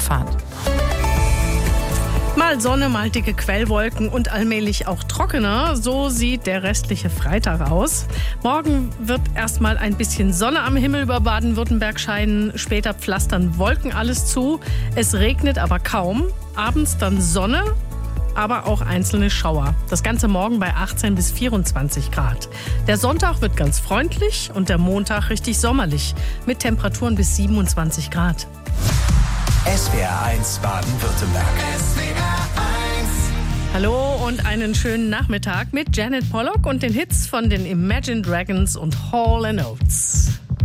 erfahren. Mal Sonne, mal dicke Quellwolken und allmählich auch trockener. So sieht der restliche Freitag aus. Morgen wird erstmal ein bisschen Sonne am Himmel über Baden-Württemberg scheinen. Später pflastern Wolken alles zu. Es regnet aber kaum. Abends dann Sonne, aber auch einzelne Schauer. Das Ganze morgen bei 18 bis 24 Grad. Der Sonntag wird ganz freundlich und der Montag richtig sommerlich mit Temperaturen bis 27 Grad. SWR1 Baden-Württemberg. Hallo und einen schönen Nachmittag mit Janet Pollock und den Hits von den Imagine Dragons und Hall & Oates.